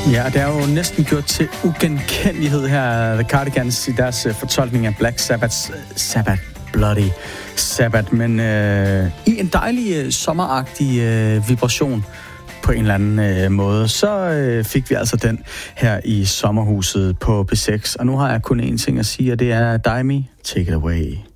Ja, og det er jo næsten gjort til ugenkendelighed her, The Cardigans, i deres fortolkning af Black Sabbaths Sabbath, Bloody Sabbath, men i en dejlig sommeragtig vibration på en eller anden måde, så fik vi altså den her i sommerhuset på P6, og nu har jeg kun én ting at sige, og det er Daimi, take it away.